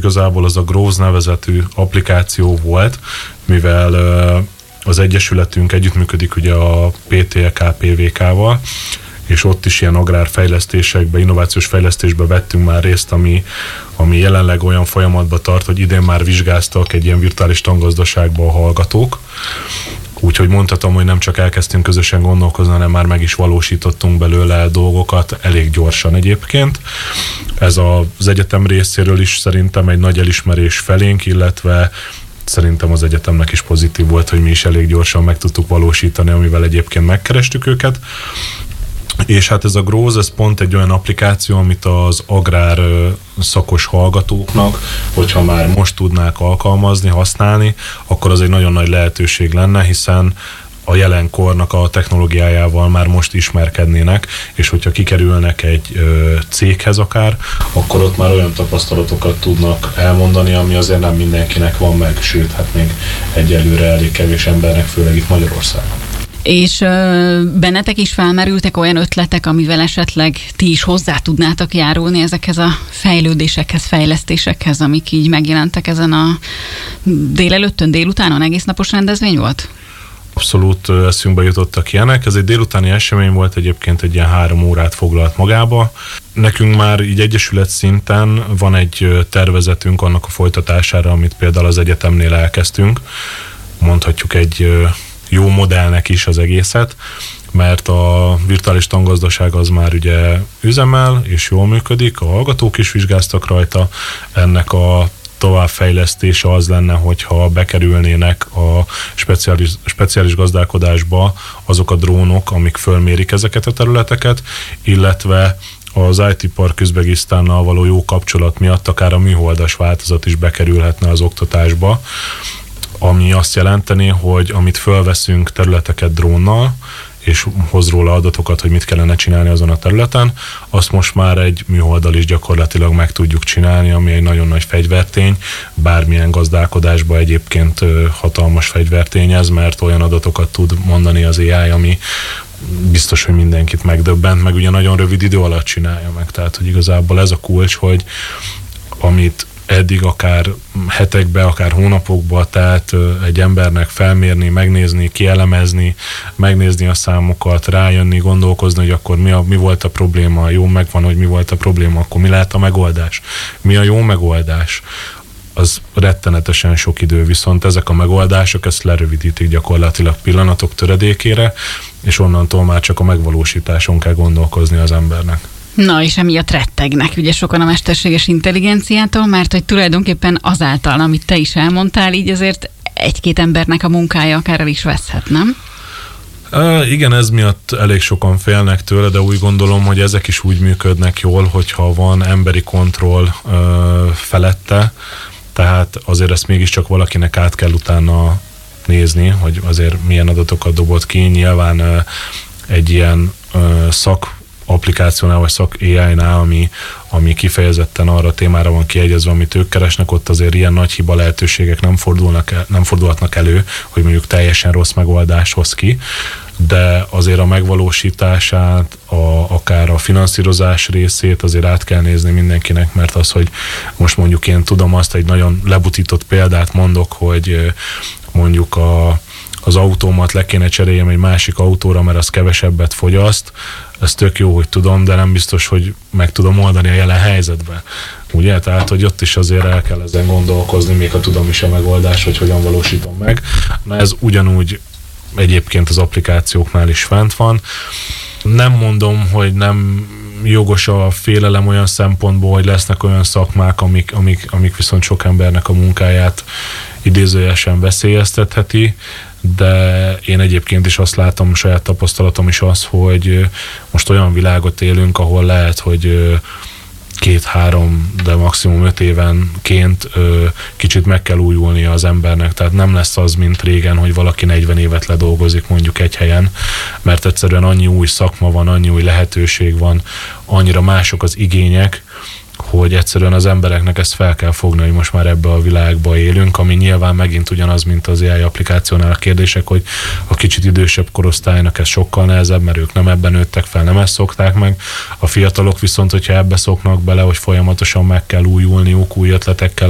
igazából az a Grows nevezetű applikáció volt, mivel az egyesületünk együttműködik ugye a PTK-PVK-val, és ott is ilyen agrárfejlesztésekbe, innovációs fejlesztésbe vettünk már részt, ami jelenleg olyan folyamatban tart, hogy idén már vizsgáztak egy ilyen virtuális tangazdaságba a hallgatók. Úgyhogy mondhatom, hogy nem csak elkezdtünk közösen gondolkozni, hanem már meg is valósítottunk belőle dolgokat elég gyorsan egyébként. Ez az egyetem részéről is szerintem egy nagy elismerés felénk, illetve szerintem az egyetemnek is pozitív volt, hogy mi is elég gyorsan meg tudtuk valósítani, amivel egyébként megkerestük őket. És hát ez a Grows, ez pont egy olyan applikáció, amit az agrár szakos hallgatóknak, hogyha már most tudnák alkalmazni, használni, akkor az egy nagyon nagy lehetőség lenne, hiszen a jelenkornak a technológiájával már most ismerkednének, és hogyha kikerülnek egy céghez akár, akkor ott már olyan tapasztalatokat tudnak elmondani, ami azért nem mindenkinek van meg, sőt, hát még egyelőre elég kevés embernek, főleg itt Magyarországon. És bennetek is felmerültek olyan ötletek, amivel esetleg ti is hozzá tudnátok járulni ezekhez a fejlődésekhez, fejlesztésekhez, amik így megjelentek ezen a délutánon, egész napos rendezvény volt? Abszolút eszünkbe jutottak ilyenek. Ez egy délutáni esemény volt, egyébként egy ilyen 3 órát foglalt magába. Nekünk már így egyesület szinten van egy tervezetünk annak a folytatására, amit például az egyetemnél elkezdtünk. Mondhatjuk egy jó modellnek is az egészet, mert a virtuális tangazdaság az már ugye üzemel, és jól működik, a hallgatók is vizsgáztak rajta, ennek a továbbfejlesztése az lenne, hogyha bekerülnének a speciális gazdálkodásba azok a drónok, amik fölmérik ezeket a területeket, illetve az IT Park Üzbegisztánnal való jó kapcsolat miatt akár a műholdas változat is bekerülhetne az oktatásba, ami azt jelenteni, hogy amit fölveszünk területeket drónnal, és hoz róla adatokat, hogy mit kellene csinálni azon a területen, azt most már egy műholddal is gyakorlatilag meg tudjuk csinálni, ami egy nagyon nagy fegyvertény, bármilyen gazdálkodásban egyébként hatalmas fegyvertény ez, mert olyan adatokat tud mondani az AI, ami biztos, hogy mindenkit megdöbbent, meg ugye nagyon rövid idő alatt csinálja meg. Tehát, hogy igazából ez a kulcs, hogy amit eddig akár hetekbe, akár hónapokba, tehát egy embernek felmérni, megnézni, kielemezni, megnézni a számokat, rájönni, gondolkozni, hogy akkor mi volt a probléma, jó megvan, hogy mi volt a probléma, akkor mi lehet a megoldás, mi a jó megoldás, az rettenetesen sok idő, viszont ezek a megoldások ezt lerövidítik gyakorlatilag pillanatok töredékére, és onnantól már csak a megvalósításon kell gondolkozni az embernek. Na, és emiatt rettegnek ugye sokan a mesterséges intelligenciától, mert hogy tulajdonképpen azáltal, amit te is elmondtál, így azért egy-két embernek a munkája akár el is veszhet, nem? Igen, ez miatt elég sokan félnek tőle, de úgy gondolom, hogy ezek is úgy működnek jól, hogyha van emberi kontroll felette, tehát azért ezt mégiscsak valakinek át kell utána nézni, hogy azért milyen adatokat dobott ki. Nyilván egy ilyen applikációnál vagy szak AI-nál, ami kifejezetten arra a témára van kiegyezve, amit ők keresnek, ott azért ilyen nagy hiba lehetőségek nem fordulhatnak elő, hogy mondjuk teljesen rossz megoldást hoz ki, de azért a megvalósítását, akár a finanszírozás részét azért át kell nézni mindenkinek, mert az, hogy most mondjuk én tudom azt, egy nagyon lebutított példát mondok, hogy mondjuk az autómat le kéne cseréljem egy másik autóra, mert az kevesebbet fogyaszt, ez tök jó, hogy tudom, de nem biztos, hogy meg tudom oldani a jelen helyzetben. Ugye? Tehát, hogy ott is azért el kell ezen gondolkozni, még ha tudom is a megoldás, hogy hogyan valósítom meg. Na ez ugyanúgy egyébként az applikációknál is fent van. Nem mondom, hogy nem jogos a félelem olyan szempontból, hogy lesznek olyan szakmák, amik viszont sok embernek a munkáját idézőjelesen veszélyeztetheti, de én egyébként is azt látom, saját tapasztalatom is az, hogy most olyan világot élünk, ahol lehet, hogy 2-3, de maximum 5 évenként kicsit meg kell újulnia az embernek, tehát nem lesz az, mint régen, hogy valaki 40 évet ledolgozik mondjuk egy helyen, mert egyszerűen annyi új szakma van, annyi új lehetőség van, annyira mások az igények, hogy egyszerűen az embereknek ezt fel kell fogni, hogy most már ebbe a világba élünk, ami nyilván megint ugyanaz, mint az AI applikációnál a kérdések, hogy a kicsit idősebb korosztálynak ez sokkal nehezebb, mert ők nem ebben nőttek fel, nem ezt szokták meg. A fiatalok viszont, hogyha ebbe szoknak bele, hogy folyamatosan meg kell újulniuk, új ötletekkel